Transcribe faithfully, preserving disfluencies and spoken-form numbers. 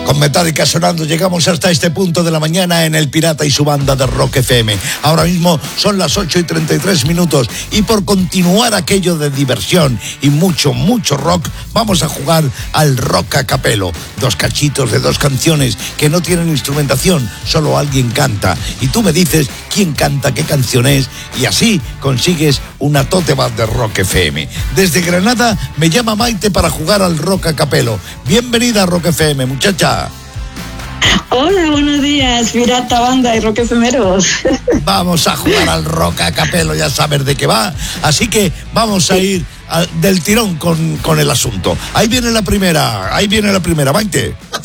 Con Metallica sonando llegamos hasta este punto de la mañana en El Pirata y su banda de Rock F M. Ahora mismo son las ocho y treinta y tres minutos y por continuar aquello de diversión y mucho, mucho rock, vamos a jugar al rock a capelo. Dos cachitos de dos canciones que no tienen instrumentación, solo alguien canta. Y tú me dices quién canta, qué canción es y así consigues una tote bag de Rock F M. Desde Granada me llama Maite para jugar al rock a capelo. Bienvenida a Rock F M, muchacha. Hola, buenos días, pirata, banda y rock efemeros. Vamos a jugar al rock a capelo, ya sabes de qué va. Así que vamos a ir a, del tirón con, con el asunto. Ahí viene la primera, ahí viene la primera, Maite.